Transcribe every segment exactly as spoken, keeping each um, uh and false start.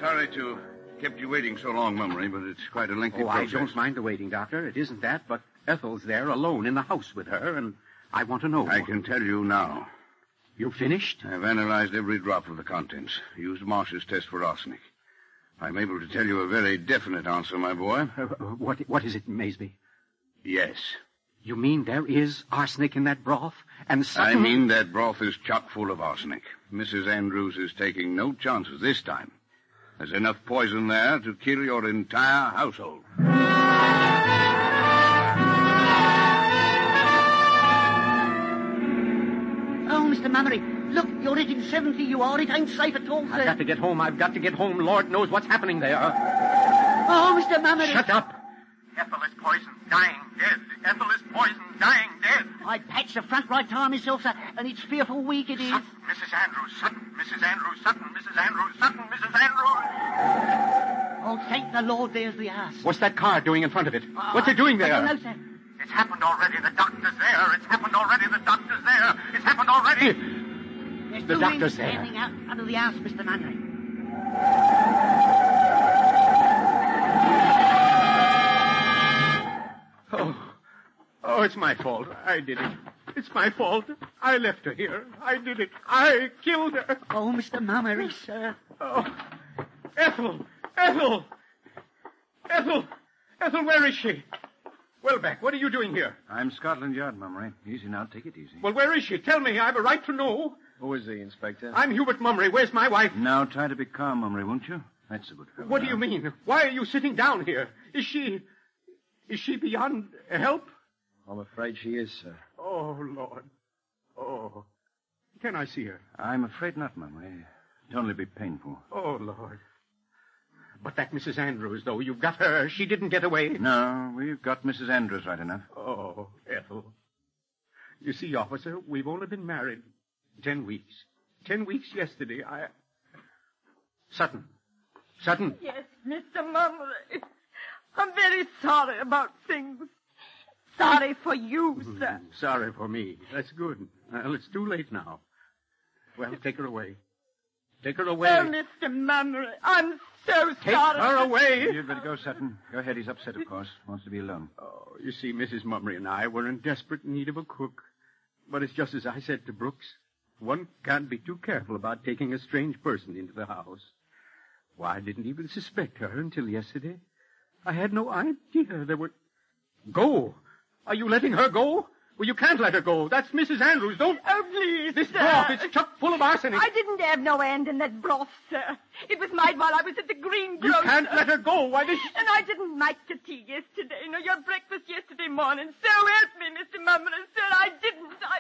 sorry to kept you waiting so long, Mummery, but it's quite a lengthy oh, process. I don't mind the waiting, Doctor. It isn't that, but Ethel's there alone in the house with her, and I want to know. I can tell you now. You finished? I've analyzed every drop of the contents, used Marsh's test for arsenic. I'm able to tell you a very definite answer, my boy. Uh, what, what is it, Maysby? Yes. You mean there is arsenic in that broth? And Sutton... I mean that broth is chock full of arsenic. Missus Andrews is taking no chances this time. There's enough poison there to kill your entire household. Oh, Mister Mummery, look, you're hitting seventy, you are. It ain't safe at all, sir. I've got to get home. I've got to get home. Lord knows what's happening there. Oh, Mister Mummery. Shut up. Ethel is poisoned, dying, dead. Ethel is poisoned, dying, dead. I patched the front right tire myself, sir, and it's fearful weak it is. Sutton, Missus Andrews, Sutton, Missus Andrews, Sutton, Missus Andrews, Sutton, Missus Andrews. Oh, thank the Lord, there's the ass. What's that car doing in front of it? What's it doing there? I don't know, sir. It's happened already. The doctor's there. It's happened already. The doctor's there. It's happened already. There's The two doctor's men there. standing out in front of the house, Mister Mummery. Oh, oh, it's my fault. I did it. It's my fault. I left her here. I did it. I killed her. Oh, Mister Mummery, sir. Oh, Ethel! Ethel! Ethel! Ethel, where is she? Welbeck, what are you doing here? I'm Scotland Yard, Mummery. Easy now. Take it easy. Well, where is she? Tell me. I have a right to know. Who is he, Inspector? I'm Hubert Mummery. Where's my wife? Now try to be calm, Mummery, won't you? That's a good fellow. What do now. you mean? Why are you sitting down here? Is she... Is she beyond help? I'm afraid she is, sir. Oh, Lord. Oh. Can I see her? I'm afraid not, Mummery. It'd only be painful. Oh, Lord. But that Missus Andrews, though, you've got her. She didn't get away. No, we've got Missus Andrews right enough. Oh, Ethel. You see, officer, we've only been married ten weeks. Ten weeks yesterday, I... Sutton. Sutton. Yes, Mister Mummery. I'm very sorry about things. Sorry for you, sir. Mm, sorry for me. That's good. Well, it's too late now. Well, take her away. Take her away. Oh, Mister Mummery, I'm so Take sorry. her away. You'd better go, Sutton. Go ahead. He's upset, of course. Wants to be alone. Oh, you see, Missus Mummery and I were in desperate need of a cook. But it's just as I said to Brooks. One can't be too careful about taking a strange person into the house. Why, I didn't even suspect her until yesterday. I had no idea there were... Go! Are you letting her go? Well, you can't let her go. That's Missus Andrews. Don't... Oh, please, This sir. broth, it's chock full of arsenic. I didn't have no hand in that broth, sir. It was made while I was at the greengrocer. You can't let her go. Why does she... And I didn't make your tea yesterday, nor your breakfast yesterday morning. So help me, Mister Mummery, sir. I didn't. I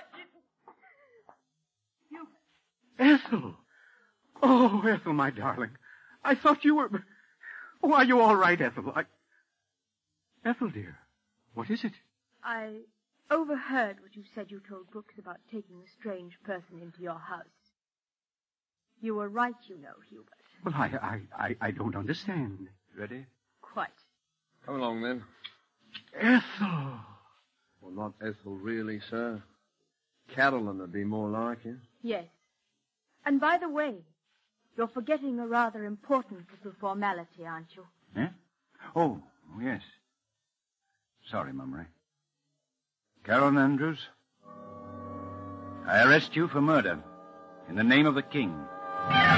didn't. You... Ethel. Oh, Ethel, my darling. I thought you were... Oh, are you all right, Ethel? I... Ethel, dear, what is it? I overheard what you said you told Brooks about taking a strange person into your house. You were right, you know, Hubert. Well, I, I, I, I don't understand. Ready? Quite. Come along, then. Ethel. Well, not Ethel, really, sir. Caroline would be more like it. Yes. And by the way, you're forgetting a rather important little formality, aren't you? Eh? Oh, yes. Sorry, Mummery. Caroline Andrews, I arrest you for murder in the name of the king.